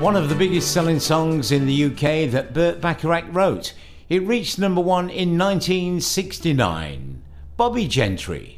One of the biggest selling songs in the UK that Burt Bacharach wrote. It reached number one in 1969. Bobbie Gentry.